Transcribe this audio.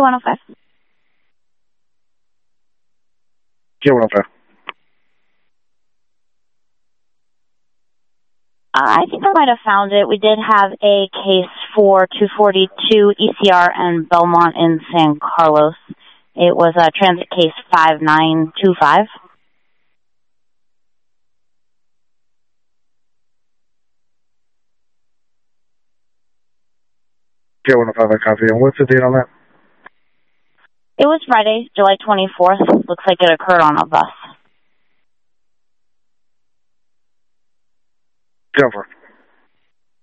K105. K105. I think I might have found it. We did have a case for 242 ECR and Belmont in San Carlos. It was a transit case 5925. K105, I copy. And what's the date on that? It was Friday, July 24th. Looks like it occurred on a bus. Cover.